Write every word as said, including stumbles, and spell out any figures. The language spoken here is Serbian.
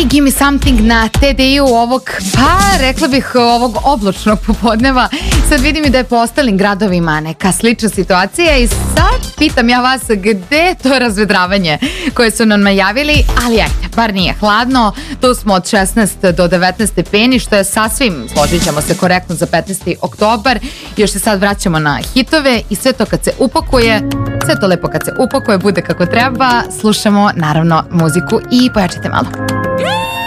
Give me something na T D I-u ovog, pa rekla bih ovog oblačnog popodneva. Sad vidim i da je po ostalim gradovima neka slična situacija i sad pitam ja vas gde je to razvedravanje koje su nam najavili, ali ajde, bar nije hladno. Tu smo od šesnaest do devetnaest stepeni, što je sasvim, složit ćemo se, korektno za petnaesti oktobar. Još se sad vraćamo na hitove i sve to kad se upakuje, sve to lepo kad se upakuje, bude kako treba. Slušamo naravno muziku i pojačajte malo.